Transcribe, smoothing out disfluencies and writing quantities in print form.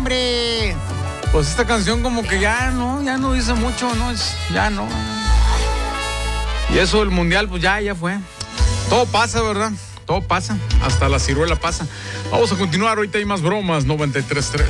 hombre. Pues esta canción como que ya no dice mucho, ¿no? Ya no. Y eso del mundial, pues ya fue. Todo pasa, ¿verdad? Todo pasa. Hasta la ciruela pasa. Vamos a continuar. Ahorita hay más bromas. 93.3.